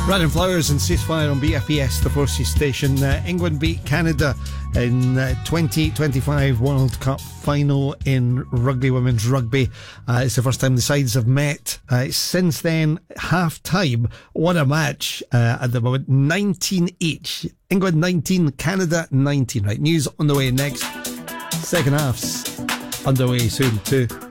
Random Flowers and Ceasefire on BFES, the Forces station. England beat Canada in 2025 World Cup final in rugby, women's rugby. It's the first time the sides have met since then. Half time, what a match at the moment. 19 each. England 19, Canada 19. Right, news on the way next. Second half's underway soon too.